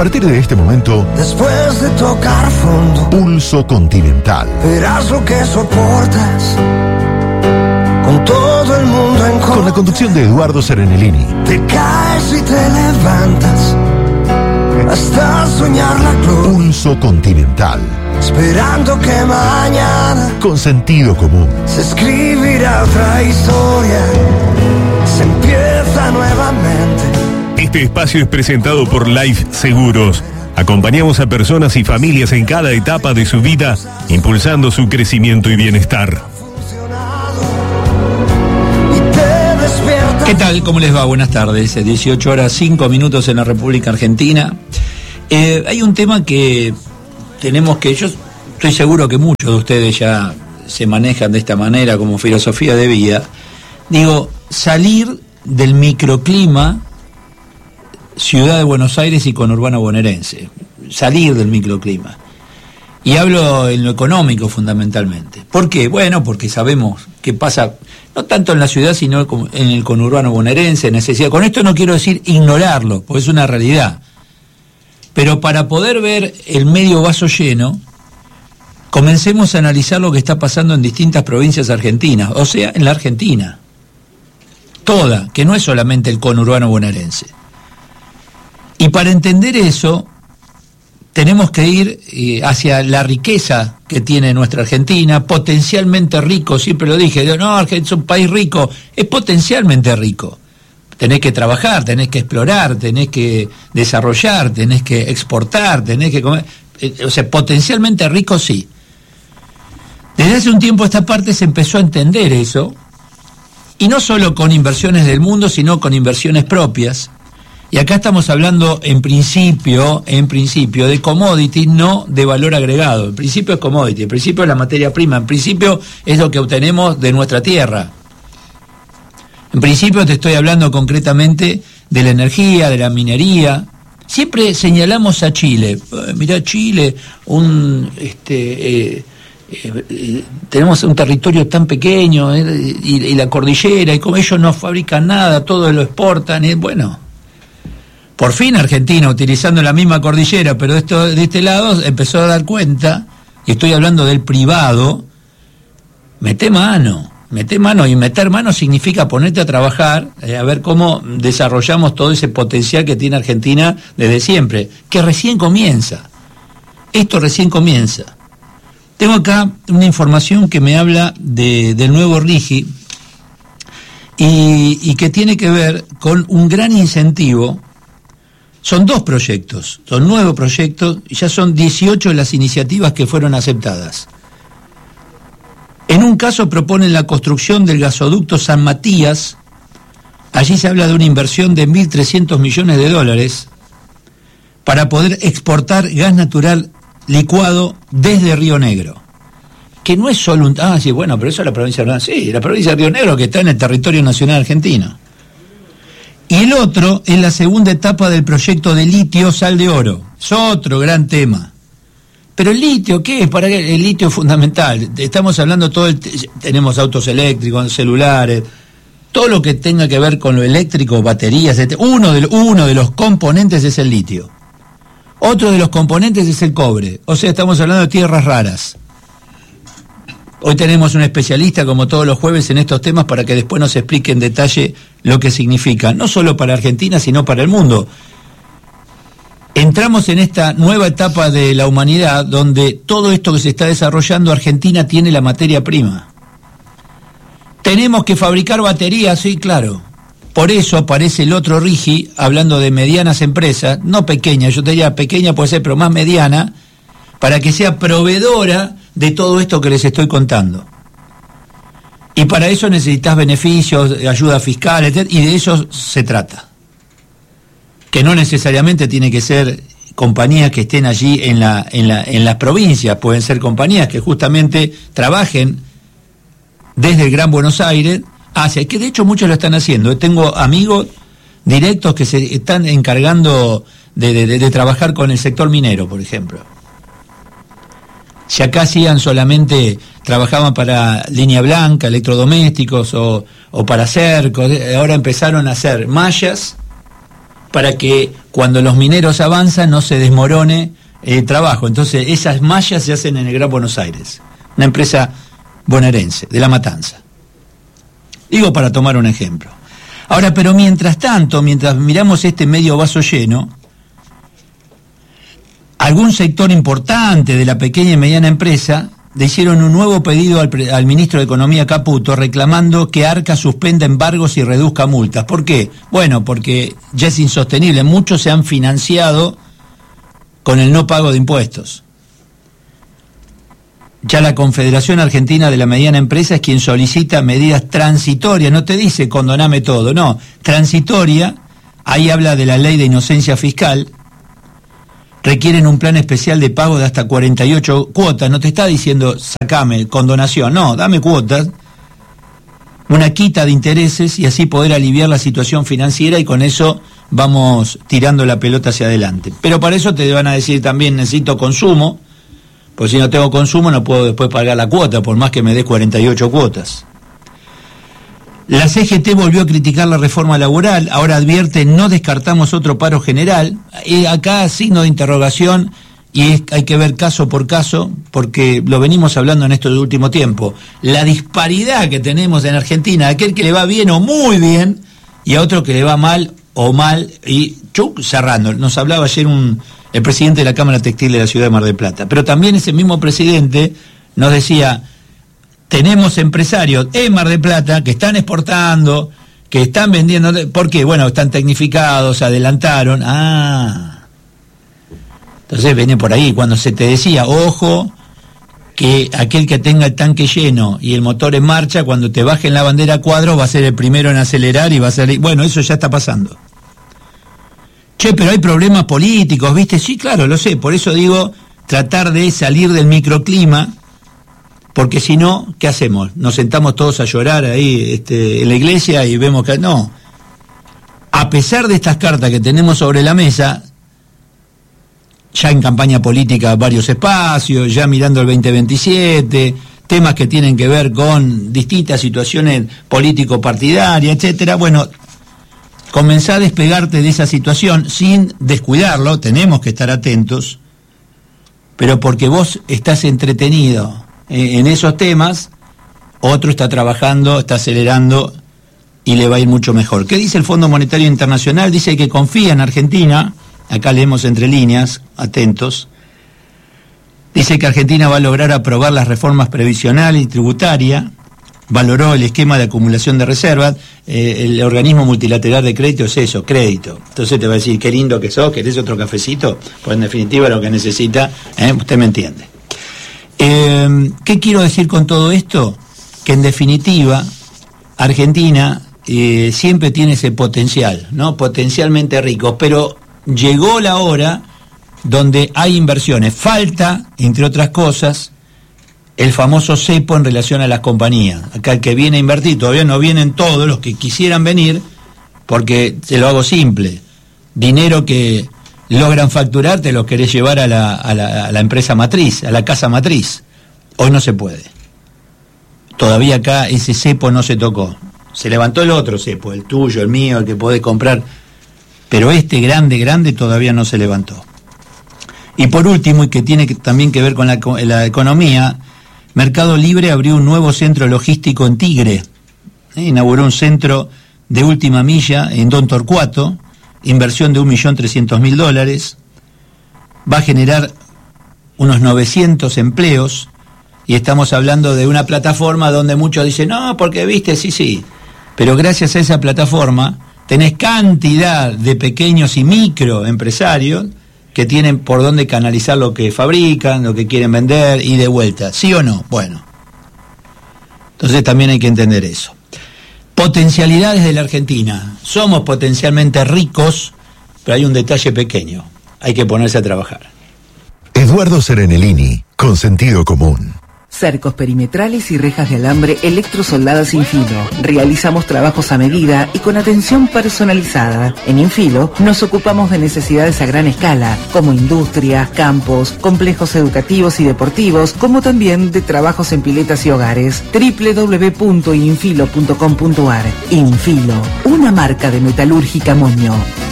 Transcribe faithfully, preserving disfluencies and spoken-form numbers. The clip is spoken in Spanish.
partir de este momento, después de tocar fondo, Pulso Continental. verás lo que soportas, con todo el mundo en contra. Con la conducción de Eduardo Serenellini. Te caes y te levantas, hasta soñar la gloria. Pulso Continental. Esperando que mañana, con sentido común, se escribirá otra historia, se empieza nuevamente. Este espacio es presentado por Life Seguros. Acompañamos a personas y familias en cada etapa de su vida, impulsando su crecimiento y bienestar. ¿Qué tal? ¿Cómo les va? Buenas tardes. dieciocho horas cinco minutos en la República Argentina. Eh, hay un tema que tenemos que... Yo estoy seguro que muchos de ustedes ya se manejan de esta manera como filosofía de vida. Digo, salir del microclima Ciudad de Buenos Aires y conurbano bonaerense. Salir del microclima. Y hablo en lo económico fundamentalmente. ¿Por qué? Bueno, porque sabemos qué pasa, no tanto en la ciudad, sino en el conurbano bonaerense, necesidad. Con esto no quiero decir ignorarlo, porque es una realidad. Pero para poder ver el medio vaso lleno, comencemos a analizar lo que está pasando en distintas provincias argentinas, o sea, en la Argentina. Toda, que no es solamente el conurbano bonaerense. Y para entender eso, tenemos que ir eh, hacia la riqueza que tiene nuestra Argentina, potencialmente rico, siempre lo dije, no, Argentina es un país rico, es potencialmente rico. Tenés que trabajar, tenés que explorar, tenés que desarrollar, tenés que exportar, tenés que comer, eh, o sea, potencialmente rico sí. Desde hace un tiempo esta parte se empezó a entender eso, y no solo con inversiones del mundo, sino con inversiones propias. Y acá estamos hablando en principio, en principio de commodity, no de valor agregado. En principio es commodity, en principio es la materia prima, en principio es lo que obtenemos de nuestra tierra. En principio te estoy hablando concretamente de la energía, de la minería. Siempre señalamos a Chile. Eh, mirá Chile, un este eh, eh, eh, tenemos un territorio tan pequeño eh, y, y la cordillera, y como ellos no fabrican nada, todo lo exportan, eh, bueno. Por fin Argentina, utilizando la misma cordillera, pero esto de este lado, empezó a dar cuenta, y estoy hablando del privado, mete mano, mete mano, y meter mano significa ponerte a trabajar, eh, a ver cómo desarrollamos todo ese potencial que tiene Argentina desde siempre, que recién comienza, esto recién comienza. Tengo acá una información que me habla de, del nuevo RIGI, y, y que tiene que ver con un gran incentivo. Son dos proyectos, son nueve proyectos, y ya son dieciocho las iniciativas que fueron aceptadas. En un caso proponen la construcción del gasoducto San Matías. Allí se habla de una inversión de mil trescientos millones de dólares para poder exportar gas natural licuado desde Río Negro. Que no es solo un... Ah, sí, bueno, pero eso es la provincia de... Sí, la provincia de Río Negro, que está en el territorio nacional argentino. Y el otro es la segunda etapa del proyecto de litio sal de oro. Es otro gran tema. Pero el litio, ¿qué es? ¿Para qué? El litio es fundamental. Estamos hablando todo el... Tenemos autos eléctricos, celulares, todo lo que tenga que ver con lo eléctrico, baterías, etcétera. Uno de, uno de los componentes es el litio. Otro de los componentes es el cobre. O sea, estamos hablando de tierras raras. Hoy tenemos un especialista, como todos los jueves, en estos temas para que después nos explique en detalle lo que significa, no solo para Argentina, sino para el mundo. Entramos en esta nueva etapa de la humanidad donde todo esto que se está desarrollando, Argentina tiene la materia prima. ¿Tenemos que fabricar baterías? Sí, claro. Por eso aparece el otro RIGI, hablando de medianas empresas, no pequeñas, yo te diría pequeña puede ser, pero más mediana, para que sea proveedora de todo esto que les estoy contando. Y para eso necesitas beneficios, ayuda fiscal, etcétera, y de eso se trata. Que no necesariamente tiene que ser compañías que estén allí en la, en la, en las provincias, pueden ser compañías que justamente trabajen desde el Gran Buenos Aires hacia, que de hecho muchos lo están haciendo. Tengo amigos directos que se están encargando de, de, de, de trabajar con el sector minero, por ejemplo. Si acá hacían solamente, trabajaban para línea blanca, electrodomésticos o, o para cercos, ahora empezaron a hacer mallas para que cuando los mineros avanzan no se desmorone el trabajo. Entonces esas mallas se hacen en el Gran Buenos Aires, una empresa bonaerense, de La Matanza. Digo para tomar un ejemplo. Ahora, pero mientras tanto, mientras miramos este medio vaso lleno, algún sector importante de la pequeña y mediana empresa le hicieron un nuevo pedido al, al ministro de Economía Caputo reclamando que Arca suspenda embargos y reduzca multas. ¿Por qué? Bueno, porque ya es insostenible. Muchos se han financiado con el no pago de impuestos. Ya la Confederación Argentina de la Mediana Empresa es quien solicita medidas transitorias, no te dice condoname todo, no, transitoria, ahí habla de la ley de inocencia fiscal, requieren un plan especial de pago de hasta cuarenta y ocho cuotas, no te está diciendo sacame, condonación, no, dame cuotas, una quita de intereses y así poder aliviar la situación financiera y con eso vamos tirando la pelota hacia adelante. Pero para eso te van a decir también necesito consumo, pues si no tengo consumo no puedo después pagar la cuota, por más que me dé cuarenta y ocho cuotas. La C G T volvió a criticar la reforma laboral, ahora advierte no descartamos otro paro general. Y acá signo de interrogación y es, hay que ver caso por caso, porque lo venimos hablando en esto del último tiempo. La disparidad que tenemos en Argentina, aquel que le va bien o muy bien y a otro que le va mal o mal, y chuc, cerrando. Nos hablaba ayer un... el presidente de la Cámara Textil de la ciudad de Mar del Plata. Pero también ese mismo presidente nos decía, tenemos empresarios en Mar del Plata que están exportando, que están vendiendo, ¿por qué? Bueno, están tecnificados, adelantaron, ah. Entonces viene por ahí, cuando se te decía, ojo, que aquel que tenga el tanque lleno y el motor en marcha, cuando te bajen la bandera a cuadros, va a ser el primero en acelerar y va a ser, bueno, eso ya está pasando. Che, pero hay problemas políticos, ¿viste? Sí, claro, lo sé, por eso digo, tratar de salir del microclima, porque si no, ¿qué hacemos? Nos sentamos todos a llorar ahí este, en la iglesia y vemos que... No, a pesar de estas cartas que tenemos sobre la mesa, ya en campaña política varios espacios, ya mirando el veinte veintisiete, temas que tienen que ver con distintas situaciones político-partidarias, etcétera, bueno... Comenzá a despegarte de esa situación sin descuidarlo, tenemos que estar atentos, pero porque vos estás entretenido en esos temas, otro está trabajando, está acelerando y le va a ir mucho mejor. ¿Qué dice el Fondo Monetario Internacional? Dice que confía en Argentina, acá leemos entre líneas, atentos, dice que Argentina va a lograr aprobar las reformas previsionales y tributarias, valoró el esquema de acumulación de reservas, eh, el organismo multilateral de crédito es eso, crédito. Entonces te va a decir, qué lindo que sos, ¿querés otro cafecito? Pues en definitiva lo que necesita, ¿eh? Usted me entiende. Eh, ¿Qué quiero decir con todo esto? Que en definitiva, Argentina eh, siempre tiene ese potencial, ¿no? Potencialmente rico, pero llegó la hora donde hay inversiones. Falta, entre otras cosas, el famoso cepo en relación a las compañías. Acá el que viene a invertir, todavía no vienen todos los que quisieran venir, porque se lo hago simple. Dinero que logran facturar te lo querés llevar a la, a la, a la empresa matriz, a la casa matriz. Hoy no se puede. Todavía acá ese cepo no se tocó. Se levantó el otro cepo, el tuyo, el mío, el que podés comprar. Pero este grande, grande todavía no se levantó. Y por último, y que tiene que, también que ver con la, la economía, Mercado Libre abrió un nuevo centro logístico en Tigre, eh, inauguró un centro de última milla en Don Torcuato, inversión de un millón trescientos mil dólares, va a generar unos novecientos empleos, y estamos hablando de una plataforma donde muchos dicen, no, porque viste, sí, sí, pero gracias a esa plataforma tenés cantidad de pequeños y microempresarios que tienen por dónde canalizar lo que fabrican, lo que quieren vender y de vuelta. ¿Sí o no? Bueno. Entonces también hay que entender eso. Potencialidades de la Argentina. Somos potencialmente ricos, pero hay un detalle pequeño. Hay que ponerse a trabajar. Eduardo Serenellini, con sentido común. Cercos perimetrales y rejas de alambre electrosoldadas Infilo. Realizamos trabajos a medida y con atención personalizada. En Infilo nos ocupamos de necesidades a gran escala, como industrias, campos, complejos educativos y deportivos, como también de trabajos en piletas y hogares. doble u doble u doble u punto infilo punto com punto ar. Infilo, una marca de Metalúrgica Moño.